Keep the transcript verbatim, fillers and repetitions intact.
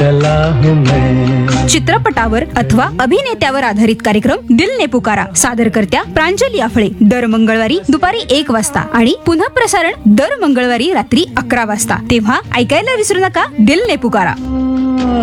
चला हूं मैं. चित्रपटावर अथवा अभिनेत्यावर आधारित कार्यक्रम दिल ने पुकारा सादरकर्त्या प्रांजली आफळे दर मंगळवारी दुपारी एक वाजता आणि पुनः प्रसारण दर मंगळवारी रात्री अकरा वाजता. तेव्हा ऐकायला विसरू नका दिल ने पुकारा.